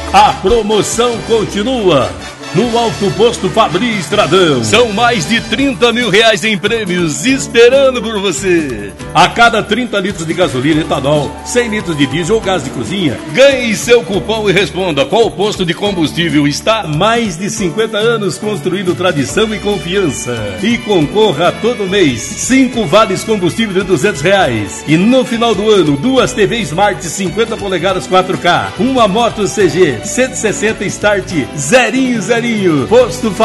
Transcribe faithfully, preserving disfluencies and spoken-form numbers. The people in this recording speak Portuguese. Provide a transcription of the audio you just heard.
A promoção continua no Alto Posto Fabri Estradão. São mais de trinta mil reais em prêmios esperando por você. A cada trinta litros de gasolina, etanol, cem litros de diesel ou gás de cozinha, ganhe seu cupom e responda qual posto de combustível está há mais de cinquenta anos construindo tradição e confiança. E concorra todo mês cinco vales combustível de duzentos reais. E no final do ano, duas T V Smart cinquenta polegadas quatro K, uma moto C G cento e sessenta Start zerinho zerinho. Posto